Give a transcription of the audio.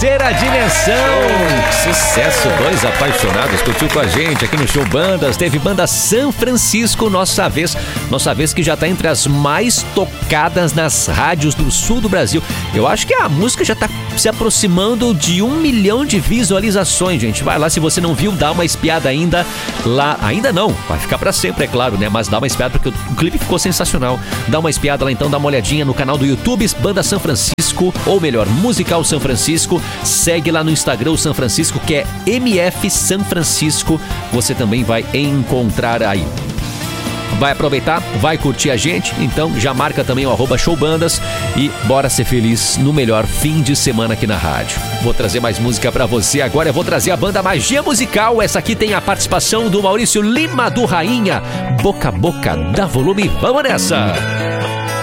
Terceira Dimensão. Sucesso, Dois Apaixonados, curtiu com a gente aqui no Show Bandas. Teve banda San Francisco, Nossa Vez que já tá entre as mais tocadas nas rádios do sul do Brasil. Eu acho que a música já tá se aproximando de 1 milhão de visualizações, gente. Vai lá, se você não viu, dá uma espiada ainda lá. Ainda não, vai ficar pra sempre, é claro, né? Mas dá uma espiada porque o clipe ficou sensacional. Dá uma espiada lá então, dá uma olhadinha no canal do YouTube, Banda San Francisco, ou melhor, Musical San Francisco. Segue lá no Instagram o San Francisco, que é MF San Francisco. Você também vai encontrar aí. Vai aproveitar, vai curtir a gente, então já marca também o @showbandas e bora ser feliz no melhor fim de semana aqui na rádio. Vou trazer mais música pra você agora, eu vou trazer a banda Magia Musical. Essa aqui tem a participação do Maurício Lima, do Rainha. Boca a Boca, dá volume, vamos nessa!